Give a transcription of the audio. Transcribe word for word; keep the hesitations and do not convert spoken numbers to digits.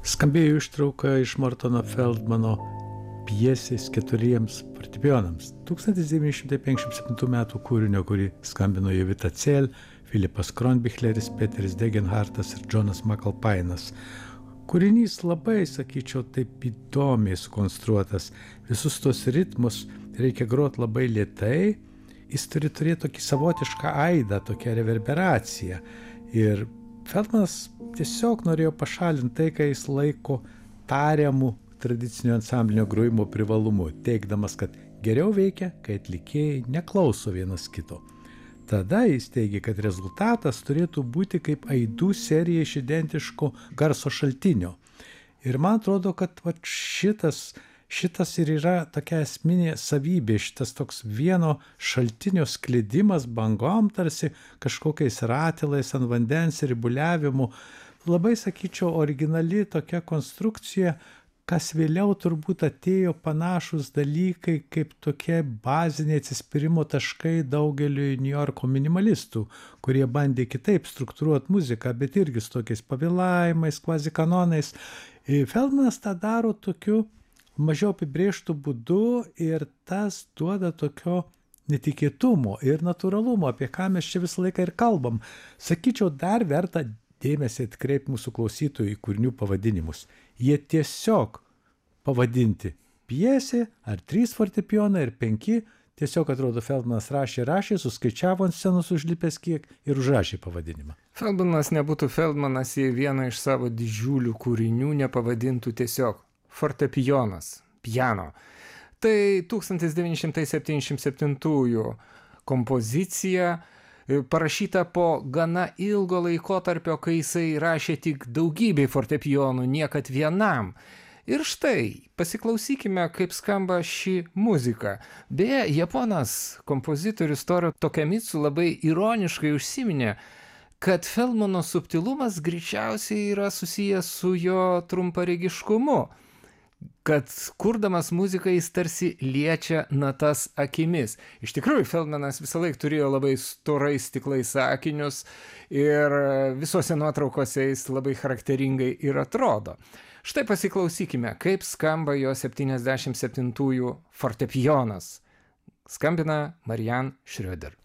Skambėjo ištrauka iš Mortono Feldmano pjesės keturiems fortepijonams. tūkstantis devyni šimtai penkiasdešimt septintų metų kūrinio, kurį skambino Jovita Cel, Filipas Kronbichleris, Peteris Degenhartas ir Džonas Makalpainas. Kūrinys labai, sakyčiau, taip įdomiai sukonstruotas. Visus tos ritmus reikia groti labai lėtai. Jis turi turėti tokį savotišką aidą, tokią reverberaciją. Ir Feldmanas tiesiog norėjo pašalinti tai, ką jis laiko tariamų tradicinio ansamblinio grojimo privalumu, teigdamas, kad geriau veikia, kai atlikėjai neklauso vienas kito. Tada jis teigia, kad rezultatas turėtų būti kaip aidų serija iš identiško garso šaltinio. Ir man atrodo, kad va, šitas, šitas ir yra tokia esminė savybė, šitas toks vieno šaltinio sklidimas bangom, tarsi kažkokiais ratilais ant vandens ir ribuliavimu. Labai, sakyčiau, originali tokia konstrukcija, kas vėliau turbūt atėjo panašus dalykai kaip tokie baziniai atsispyrimo taškai daugeliui Niujorko minimalistų, kurie bandė kitaip struktūruoti muziką, bet irgi su tokiais pavėlavimais, kvazikanonais. Feldmanas tą daro tokiu mažiau apibrėžtų būdu ir tas duoda tokio netikėtumo ir natūralumo, apie ką mes čia visą laiką ir kalbam. Sakyčiau, dar verta dėmesį atkreipti mūsų klausytojų į kūrinių pavadinimus. Jie tiesiog pavadinti pjesė, ar trys fortepijonai, ir penki, tiesiog atrodo Feldmanas rašė, rašė, suskaičiavo ant scenos užlipęs kiek ir užrašė pavadinimą. Feldmanas nebūtų Feldmanas, jei vieną iš savo didžiulių kūrinių nepavadintų tiesiog fortepijonas, piano. Tai tūkstantis devyni šimtai septyniasdešimt septintųjų kompozicija, parašyta po gana ilgo laikotarpio, kai jisai rašė tik daugybei fortepijonų, niekad vienam. Ir štai, pasiklausykime, kaip skamba ši muzika. Beje, japonas kompozitorius Toru Takemitsu labai ironiškai užsiminė, kad Feldmano subtilumas greičiausiai yra susijęs su jo trumparegiškumu, kad kurdamas muziką jis tarsi liečia natas akimis. Iš tikrųjų, Feldmanas visą laiką turėjo labai storais stiklais akinius ir visose nuotraukose jis labai charakteringai ir atrodo. Štai pasiklausykime, kaip skamba jo septyniasdešimt septintųjų fortepijonas. Skambina Marian Schröder.